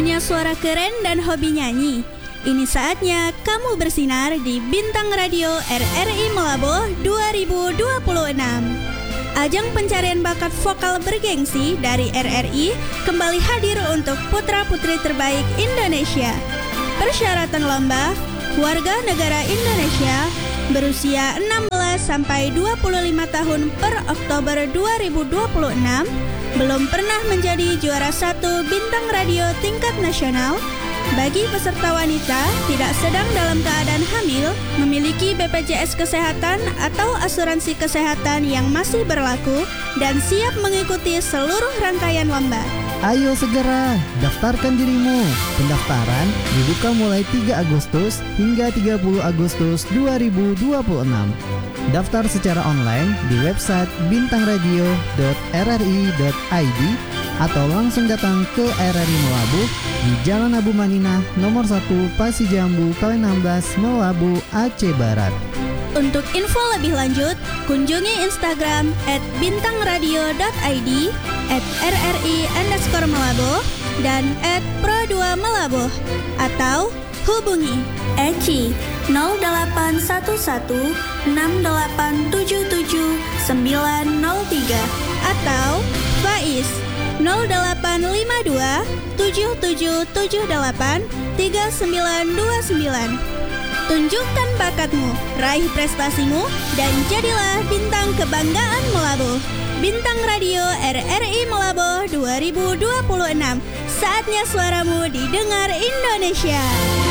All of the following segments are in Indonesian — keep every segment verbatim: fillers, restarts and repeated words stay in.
Punya suara keren dan hobi nyanyi? Ini saatnya kamu bersinar di Bintang Radio R R I Malabo dua ribu dua puluh enam. Ajang pencarian bakat vokal bergengsi dari R R I kembali hadir untuk putra-putri terbaik Indonesia. Persyaratan lomba, warga negara Indonesia berusia enam belas sampai dua puluh lima tahun per Oktober dua ribu dua puluh enam, belum pernah menjadi juara satu bintang radio tingkat nasional. Bagi peserta wanita tidak sedang dalam keadaan hamil, memiliki B P J S Kesehatan atau asuransi kesehatan yang masih berlaku, dan siap mengikuti seluruh rangkaian lomba. Ayo segera daftarkan dirimu. Pendaftaran dibuka mulai tiga Agustus hingga tiga puluh Agustus dua ribu dua puluh enam. Daftar secara online di website bintangradio dot r r i dot i d atau langsung datang ke R R I Melabu di Jalan Abu Manina nomor satu Pasijambu K W enam belas Melabu, Aceh Barat. Untuk info lebih lanjut, kunjungi Instagram at bintangradio dot i d, at r r i underscore Malabo, dan at pro dua Malabo, atau hubungi Eci nol delapan satu satu enam delapan tujuh tujuh sembilan nol tiga atau Faiz nol delapan lima dua tujuh tujuh tujuh delapan tiga sembilan dua sembilan. Tunjukkan bakatmu, raih prestasimu, dan jadilah bintang kebanggaan Malabo. Bintang Radio R R I Malabo dua ribu dua puluh enam. Saatnya suaramu didengar Indonesia.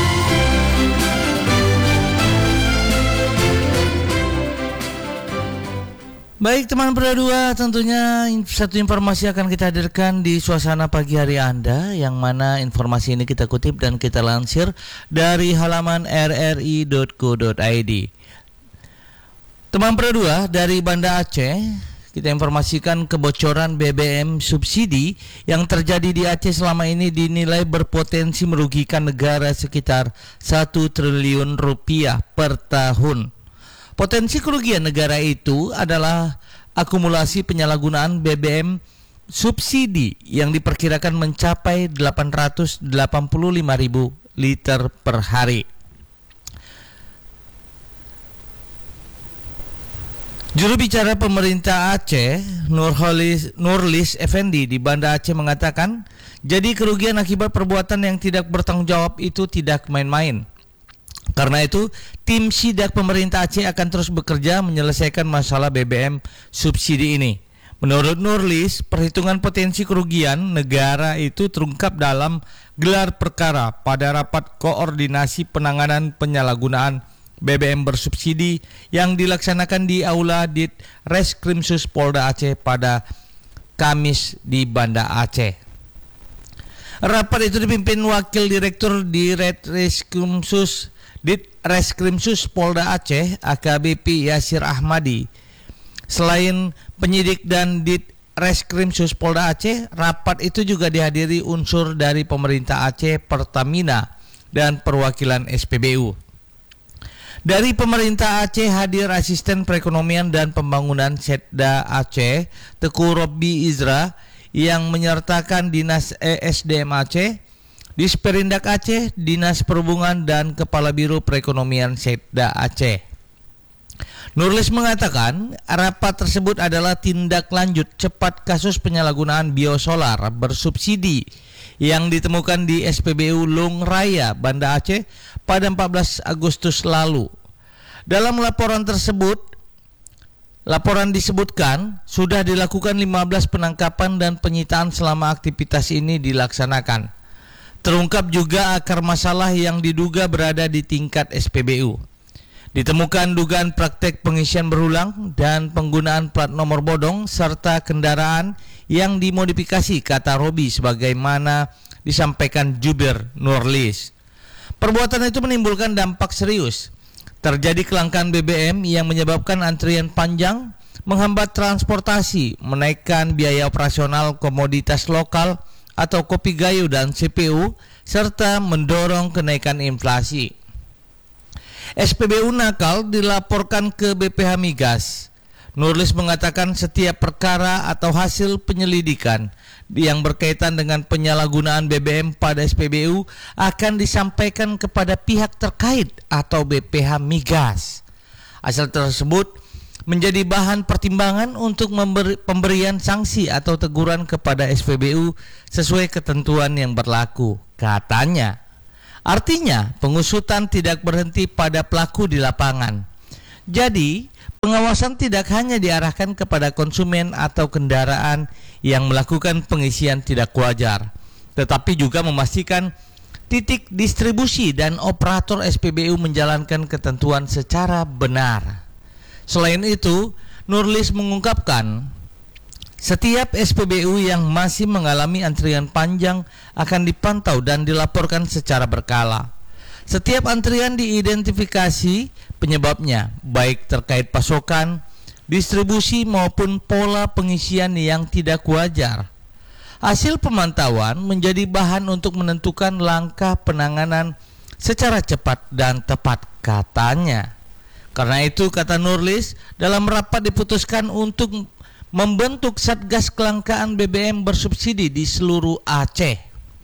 Baik teman Pro dua, tentunya satu informasi akan kita hadirkan di suasana pagi hari Anda, yang mana informasi ini kita kutip dan kita lansir dari halaman r r i dot co dot i d. Teman Pro dua, dari Banda Aceh kita informasikan kebocoran B B M subsidi yang terjadi di Aceh selama ini dinilai berpotensi merugikan negara sekitar satu triliun rupiah per tahun. Potensi kerugian negara itu adalah akumulasi penyalahgunaan B B M subsidi yang diperkirakan mencapai delapan ratus delapan puluh lima ribu liter per hari. Juru bicara pemerintah Aceh, Nurholis, Nurlis Effendi di Banda Aceh mengatakan, jadi kerugian akibat perbuatan yang tidak bertanggung jawab itu tidak main-main. Karena itu, tim sidak pemerintah Aceh akan terus bekerja menyelesaikan masalah B B M subsidi ini. Menurut Nurlis, perhitungan potensi kerugian negara itu terungkap dalam gelar perkara pada rapat koordinasi penanganan penyalahgunaan B B M bersubsidi yang dilaksanakan di Aula Dit Reskrimsus Polda Aceh pada Kamis di Banda Aceh. Rapat itu dipimpin Wakil Direktur di Reskrimsus Dit Reskrimsus Polda Aceh A K B P Yasir Ahmadi. Selain penyidik dan Dit Reskrimsus Polda Aceh, rapat itu juga dihadiri unsur dari pemerintah Aceh, Pertamina, dan perwakilan S P B U. Dari pemerintah Aceh hadir Asisten Perekonomian dan Pembangunan Setda Aceh, Teku Robbi Izra, yang menyertakan Dinas E S D M Aceh, Disperindak Aceh, Dinas Perhubungan, dan Kepala Biro Perekonomian Setda Aceh. Nurlis mengatakan rapat tersebut adalah tindak lanjut cepat kasus penyalahgunaan biosolar bersubsidi yang ditemukan di S P B U Lung Raya, Banda Aceh pada empat belas Agustus lalu. Dalam laporan tersebut, laporan disebutkan sudah dilakukan lima belas penangkapan dan penyitaan selama aktivitas ini dilaksanakan. Terungkap juga akar masalah yang diduga berada di tingkat S P B U. Ditemukan dugaan praktek pengisian berulang dan penggunaan plat nomor bodong serta kendaraan yang dimodifikasi, kata Robi, sebagaimana disampaikan Jubir Nurlis. Perbuatan itu menimbulkan dampak serius. Terjadi kelangkaan B B M yang menyebabkan antrian panjang, menghambat transportasi, menaikkan biaya operasional komoditas lokal atau kopi gayo dan C P U, serta mendorong kenaikan inflasi. S P B U nakal dilaporkan ke B P H Migas. Nurlis mengatakan setiap perkara atau hasil penyelidikan yang berkaitan dengan penyalahgunaan B B M pada S P B U akan disampaikan kepada pihak terkait atau B P H Migas. Hasil tersebut menjadi bahan pertimbangan untuk memberi, pemberian sanksi atau teguran kepada S P B U sesuai ketentuan yang berlaku, katanya. Artinya, pengusutan tidak berhenti pada pelaku di lapangan. Jadi, pengawasan tidak hanya diarahkan kepada konsumen atau kendaraan yang melakukan pengisian tidak wajar, tetapi juga memastikan titik distribusi dan operator S P B U menjalankan ketentuan secara benar. Selain itu, Nurlis mengungkapkan, setiap S P B U yang masih mengalami antrian panjang akan dipantau dan dilaporkan secara berkala. Setiap antrian diidentifikasi penyebabnya, baik terkait pasokan, distribusi maupun pola pengisian yang tidak wajar. Hasil pemantauan menjadi bahan untuk menentukan langkah penanganan secara cepat dan tepat, katanya. Karena itu, kata Nurlis, dalam rapat diputuskan untuk membentuk Satgas Kelangkaan B B M bersubsidi di seluruh Aceh.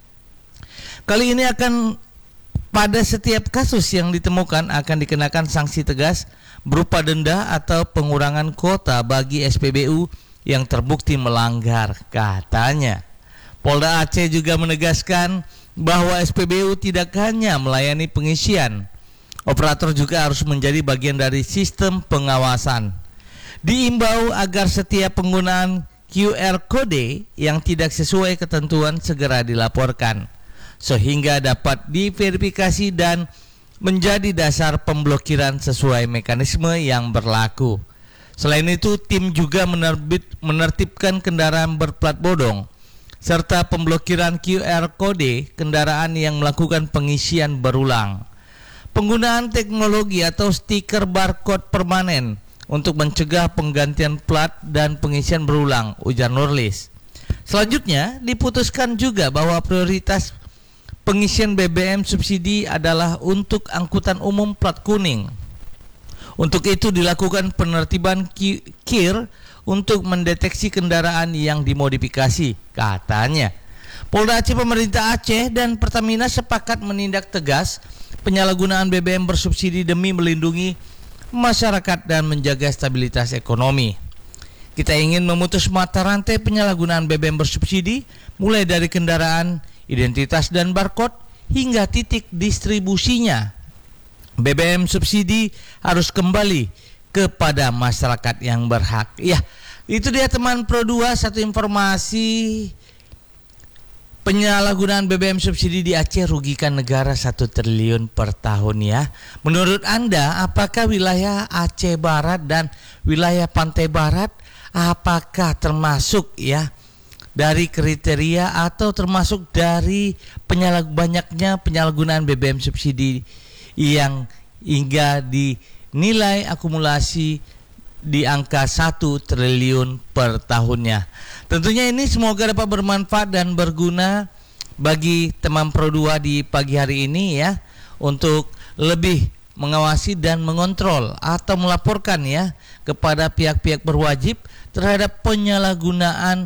Kali ini akan pada setiap kasus yang ditemukan akan dikenakan sanksi tegas berupa denda atau pengurangan kuota bagi S P B U yang terbukti melanggar, katanya. Polda Aceh juga menegaskan bahwa S P B U tidak hanya melayani pengisian, operator juga harus menjadi bagian dari sistem pengawasan. Diimbau agar setiap penggunaan Q R Code yang tidak sesuai ketentuan segera dilaporkan, sehingga dapat diverifikasi dan menjadi dasar pemblokiran sesuai mekanisme yang berlaku. Selain itu, tim juga menerbit, menertibkan kendaraan berplat bodong, serta pemblokiran Q R Code kendaraan yang melakukan pengisian berulang. Penggunaan teknologi atau stiker barcode permanen untuk mencegah penggantian plat dan pengisian berulang, ujar Nurlis. Selanjutnya, diputuskan juga bahwa prioritas pengisian B B M subsidi adalah untuk angkutan umum plat kuning. Untuk itu dilakukan penertiban K I R untuk mendeteksi kendaraan yang dimodifikasi, katanya. Polda Aceh, pemerintah Aceh, dan Pertamina sepakat menindak tegas penyalahgunaan B B M bersubsidi demi melindungi masyarakat dan menjaga stabilitas ekonomi. Kita ingin memutus mata rantai penyalahgunaan B B M bersubsidi mulai dari kendaraan, identitas dan barcode hingga titik distribusinya. B B M subsidi harus kembali kepada masyarakat yang berhak. Ya, itu dia teman Pro dua, satu informasi penyalahgunaan B B M subsidi di Aceh rugikan negara satu triliun per tahun ya. Menurut Anda, apakah wilayah Aceh Barat dan wilayah Pantai Barat apakah termasuk ya dari kriteria atau termasuk dari penyalah banyaknya penyalahgunaan B B M subsidi yang hingga dinilai akumulasi di angka satu triliun per tahunnya. Tentunya ini semoga dapat bermanfaat dan berguna bagi teman Pro dua di pagi hari ini ya, untuk lebih mengawasi dan mengontrol atau melaporkan ya kepada pihak-pihak berwajib terhadap penyalahgunaan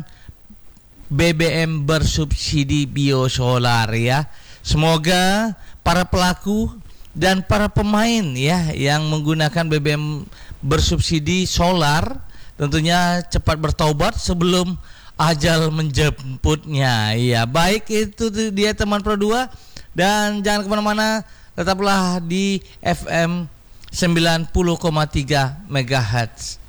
B B M bersubsidi biosolar ya. Semoga para pelaku dan para pemain ya yang menggunakan B B M bersubsidi solar tentunya cepat bertaubat sebelum ajal menjemputnya. Iya, baik, itu dia teman Pro dua, dan jangan kemana-mana, tetaplah di F M sembilan puluh koma tiga megahertz.